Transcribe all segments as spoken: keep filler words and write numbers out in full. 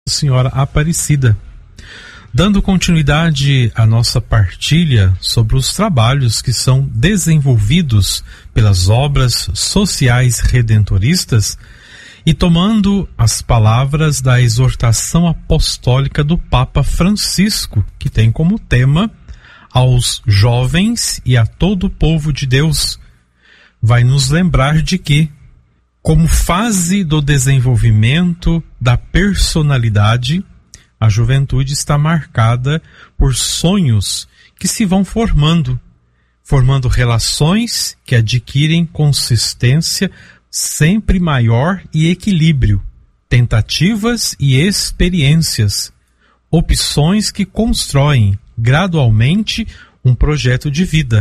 Senhora Aparecida. Dando continuidade à nossa partilha sobre os trabalhos que são desenvolvidos pelas obras sociais redentoristas e tomando as palavras da exortação apostólica do Papa Francisco, que tem como tema aos jovens e a todo o povo de Deus, vai nos lembrar de que, como fase do desenvolvimento da personalidade, a juventude está marcada por sonhos que se vão formando, formando relações que adquirem consistência sempre maior e equilíbrio, tentativas e experiências, opções que constroem gradualmente um projeto de vida.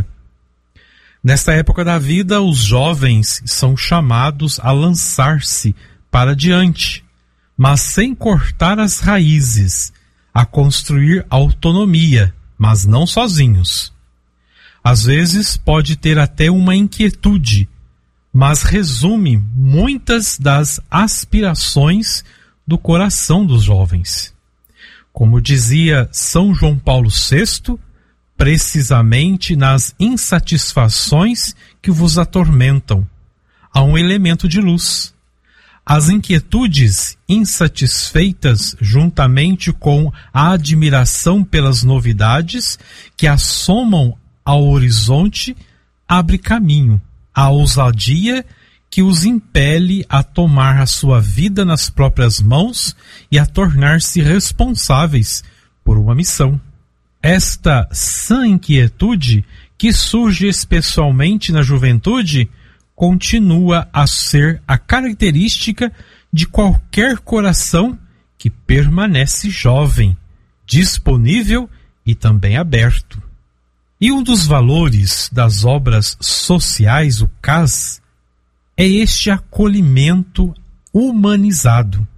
Nesta época da vida, os jovens são chamados a lançar-se para diante, mas sem cortar as raízes, a construir autonomia, mas não sozinhos. Às vezes pode ter até uma inquietude, mas resume muitas das aspirações do coração dos jovens. Como dizia São João Paulo sexto, precisamente nas insatisfações que vos atormentam, há um elemento de luz. As inquietudes insatisfeitas, juntamente com a admiração pelas novidades que assomam ao horizonte, abre caminho à ousadia que os impele a tomar a sua vida nas próprias mãos e a tornar-se responsáveis por uma missão. Esta sã inquietude, que surge especialmente na juventude, continua a ser a característica de qualquer coração que permanece jovem, disponível e também aberto. E um dos valores das obras sociais, o C A S, é este acolhimento humanizado.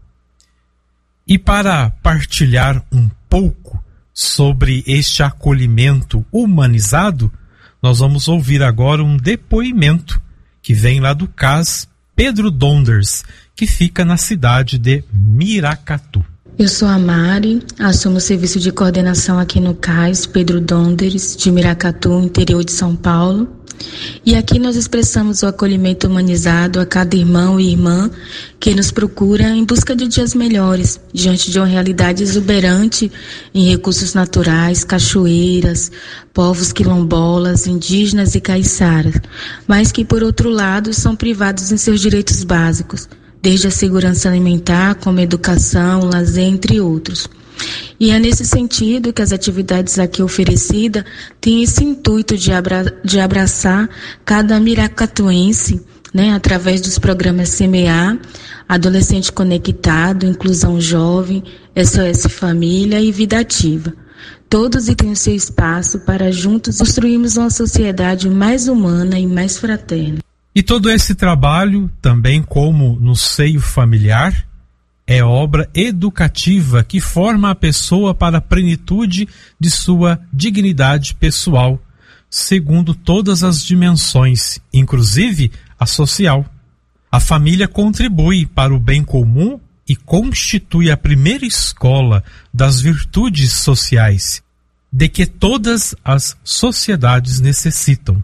E para partilhar um pouco sobre este acolhimento humanizado, nós vamos ouvir agora um depoimento que vem lá do C A S Pedro Donders, que fica na cidade de Miracatu. Eu sou a Mari, assumo o serviço de coordenação aqui no C A S Pedro Donders, de Miracatu, interior de São Paulo. E aqui nós expressamos o acolhimento humanizado a cada irmão e irmã que nos procura em busca de dias melhores, diante de uma realidade exuberante em recursos naturais, cachoeiras, povos quilombolas, indígenas e caiçaras, mas que, por outro lado, são privados em seus direitos básicos, desde a segurança alimentar, como educação, lazer, entre outros. E é nesse sentido que as atividades aqui oferecidas têm esse intuito de, abra, de abraçar cada miracatuense, né, através dos programas Semear, Adolescente Conectado, Inclusão Jovem, S O S Família e Vida Ativa. Todos têm o seu espaço para juntos construirmos uma sociedade mais humana e mais fraterna. E todo esse trabalho, também como no seio familiar, é obra educativa que forma a pessoa para a plenitude de sua dignidade pessoal, segundo todas as dimensões, inclusive a social. A família contribui para o bem comum e constitui a primeira escola das virtudes sociais, de que todas as sociedades necessitam.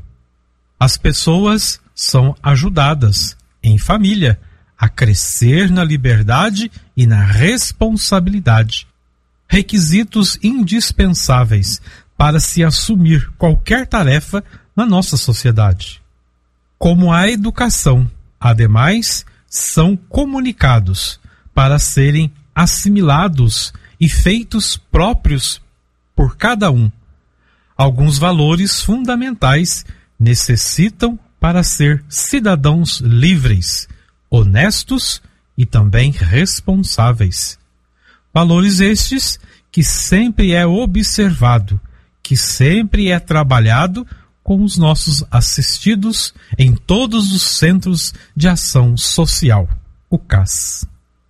As pessoas são ajudadas, em família, a crescer na liberdade e na responsabilidade, requisitos indispensáveis para se assumir qualquer tarefa na nossa sociedade. Como a educação, ademais, são comunicados para serem assimilados e feitos próprios por cada um. Alguns valores fundamentais necessitam para ser cidadãos livres, honestos e também responsáveis. Valores estes que sempre é observado, que sempre é trabalhado com os nossos assistidos em todos os centros de ação social, o C A S.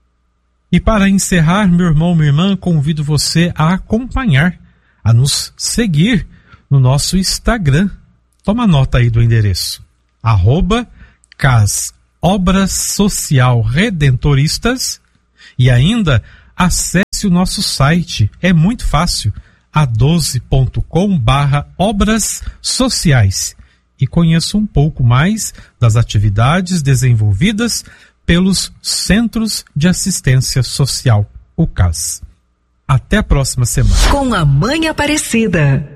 E para encerrar, meu irmão, minha irmã, convido você a acompanhar, a nos seguir no nosso Instagram. Toma nota aí do endereço, arroba C A S Obras Social Redentoristas, e ainda acesse acesse o nosso site, é muito fácil, a doze ponto com barra obras sociais, e conheça um pouco mais das atividades desenvolvidas pelos Centros de Assistência Social, o C A S. Até a próxima semana. Com a Mãe Aparecida.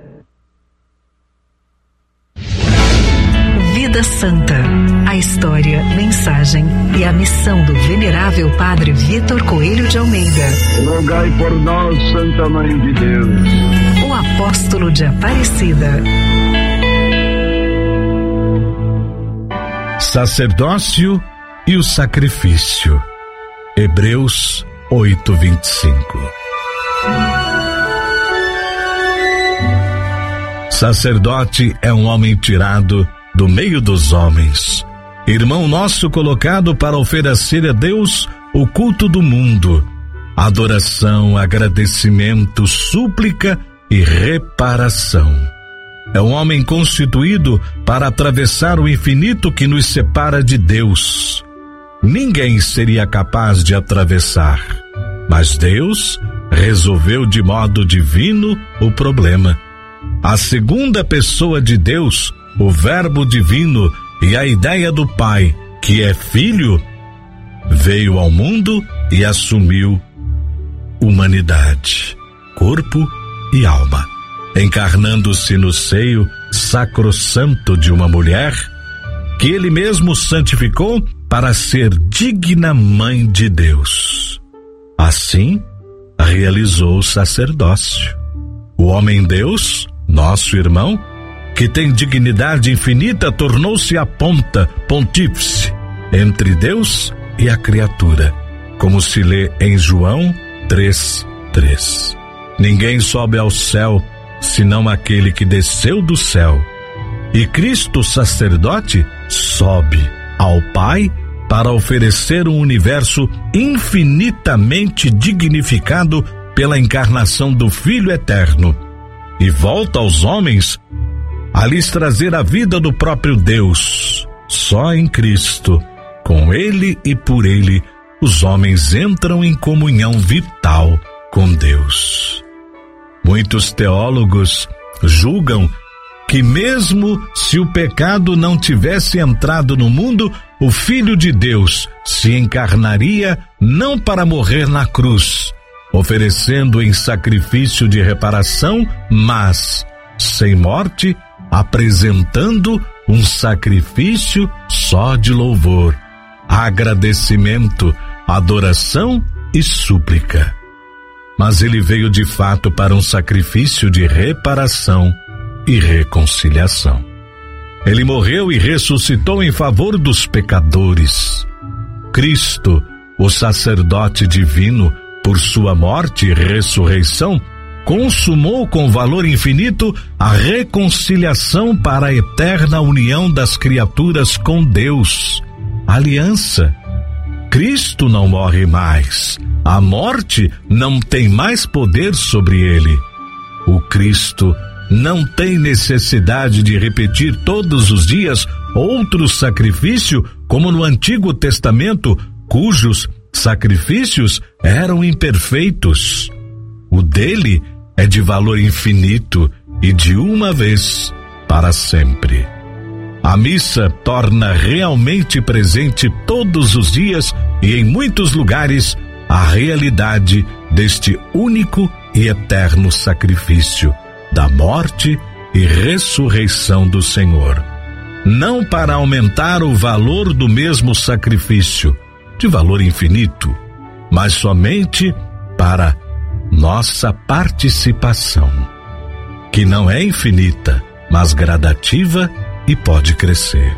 Vida Santa. A história, mensagem e a missão do venerável Padre Vitor Coelho de Almeida. Rogai por nós, Santa Mãe de Deus. O apóstolo de Aparecida. Sacerdócio e o sacrifício. Hebreus oito, vinte e cinco. Sacerdote é um homem tirado do meio dos homens, irmão nosso colocado para oferecer a Deus o culto do mundo, adoração, agradecimento, súplica e reparação. É um homem constituído para atravessar o infinito que nos separa de Deus. Ninguém seria capaz de atravessar, mas Deus resolveu de modo divino o problema. A segunda pessoa de Deus, o Verbo divino e a ideia do Pai, que é Filho, veio ao mundo e assumiu humanidade, corpo e alma, encarnando-se no seio sacrossanto de uma mulher que ele mesmo santificou para ser digna mãe de Deus. Assim, realizou o sacerdócio. O homem-Deus, nosso irmão, que tem dignidade infinita, tornou-se a ponta, pontífice, entre Deus e a criatura, como se lê em João três, três. Ninguém sobe ao céu, senão aquele que desceu do céu. E Cristo, sacerdote, sobe ao Pai para oferecer um universo infinitamente dignificado pela encarnação do Filho eterno, e volta aos homens a lhes trazer a vida do próprio Deus. Só em Cristo, com Ele e por Ele, os homens entram em comunhão vital com Deus. Muitos teólogos julgam que mesmo se o pecado não tivesse entrado no mundo, o Filho de Deus se encarnaria não para morrer na cruz, oferecendo em sacrifício de reparação, mas, sem morte, apresentando um sacrifício só de louvor, agradecimento, adoração e súplica. Mas ele veio de fato para um sacrifício de reparação e reconciliação. Ele morreu e ressuscitou em favor dos pecadores. Cristo, o sacerdote divino, por sua morte e ressurreição, consumou com valor infinito a reconciliação para a eterna união das criaturas com Deus. Aliança. Cristo não morre mais. A morte não tem mais poder sobre ele. O Cristo não tem necessidade de repetir todos os dias outro sacrifício, como no Antigo Testamento, cujos sacrifícios eram imperfeitos. O dele é de valor infinito e de uma vez para sempre. A missa torna realmente presente todos os dias e em muitos lugares a realidade deste único e eterno sacrifício da morte e ressurreição do Senhor. Não para aumentar o valor do mesmo sacrifício, de valor infinito, mas somente para nossa participação, que não é infinita, mas gradativa e pode crescer.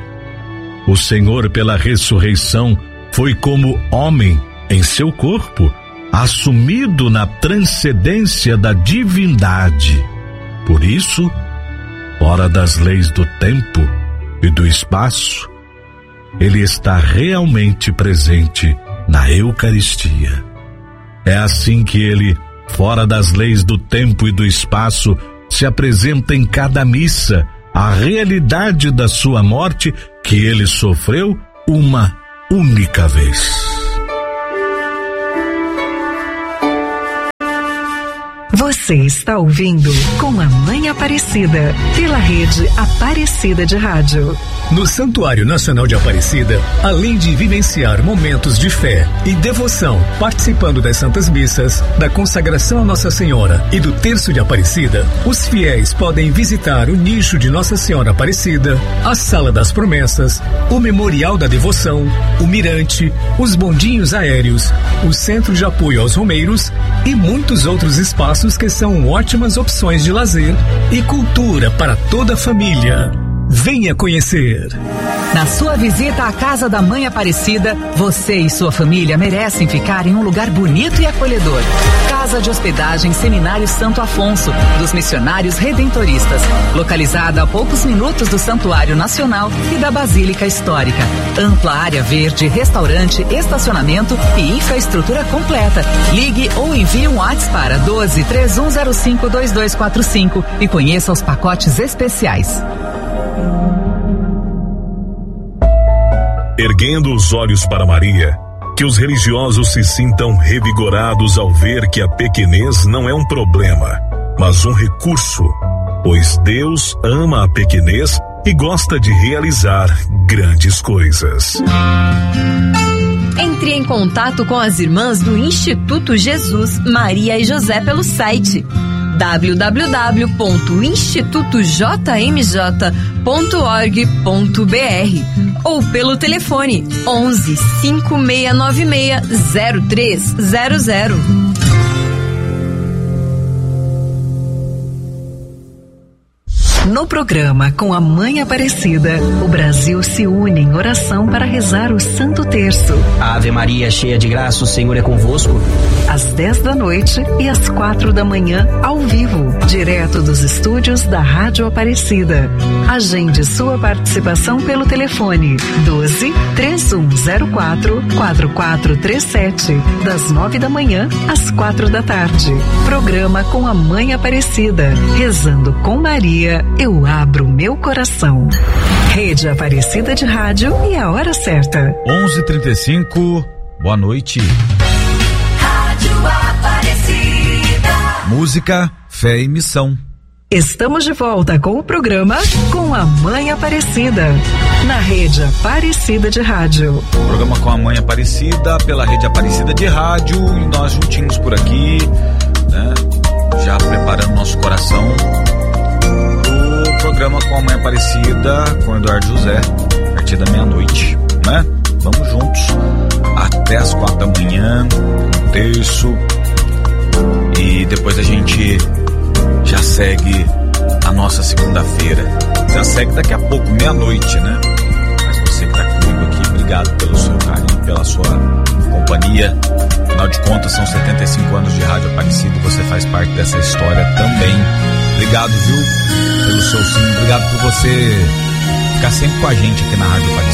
O Senhor, pela ressurreição, foi como homem em seu corpo, assumido na transcendência da divindade. Por isso, fora das leis do tempo e do espaço, ele está realmente presente na Eucaristia. É assim que ele, fora das leis do tempo e do espaço, se apresenta em cada missa, a realidade da sua morte que ele sofreu uma única vez. Você está ouvindo Com a Mãe Aparecida, pela rede Aparecida de Rádio. No Santuário Nacional de Aparecida, além de vivenciar momentos de fé e devoção, participando das Santas Missas, da consagração a Nossa Senhora e do Terço de Aparecida, os fiéis podem visitar o nicho de Nossa Senhora Aparecida, a Sala das Promessas, o Memorial da Devoção, o Mirante, os bondinhos aéreos, o Centro de Apoio aos Romeiros e muitos outros espaços que são ótimas opções de lazer e cultura para toda a família. Venha conhecer. Na sua visita à Casa da Mãe Aparecida, você e sua família merecem ficar em um lugar bonito e acolhedor. Casa de Hospedagem Seminário Santo Afonso, dos Missionários Redentoristas, localizada a poucos minutos do Santuário Nacional e da Basílica Histórica. Ampla área verde, restaurante, estacionamento e infraestrutura completa. Ligue ou envie um WhatsApp para doze, três um zero cinco, dois dois quatro cinco e conheça os pacotes especiais. Erguendo os olhos para Maria, que os religiosos se sintam revigorados ao ver que a pequenez não é um problema, mas um recurso, pois Deus ama a pequenez e gosta de realizar grandes coisas. Entre em contato com as irmãs do Instituto Jesus, Maria e José pelo site w w w ponto instituto j m j ponto org ponto b r ou pelo telefone onze, cinco seis nove seis, zero três zero zero. No programa Com a Mãe Aparecida, o Brasil se une em oração para rezar o Santo Terço. Ave Maria, cheia de graça, o Senhor é convosco. Às dez da noite e às quatro da manhã, ao vivo, direto dos estúdios da Rádio Aparecida. Agende sua participação pelo telefone doze, três um zero quatro, quatro quatro três sete, das nove da manhã às quatro da tarde. Programa Com a Mãe Aparecida, rezando com Maria. Eu abro meu coração. Rede Aparecida de Rádio e a hora certa. onze e trinta e cinco, boa noite. Rádio Aparecida. Música, fé e missão. Estamos de volta com o programa Com a Mãe Aparecida, na Rede Aparecida de Rádio. Programa Com a Mãe Aparecida, pela Rede Aparecida de Rádio, e nós juntinhos por aqui, né? Já preparando nosso coração. Programa Com a Mãe Aparecida, com o Eduardo José, a partir da meia-noite, né? Vamos juntos até as quatro da manhã, um terço, e depois a gente já segue a nossa segunda-feira. Já segue daqui a pouco, meia-noite, né? Mas você que tá comigo aqui, obrigado pelo seu carinho, pela sua companhia. Afinal de contas, são setenta e cinco anos de Rádio Aparecida e você faz parte dessa história também. Obrigado, viu, pelo seu sim, obrigado por você ficar sempre com a gente aqui na Rádio Aparecida.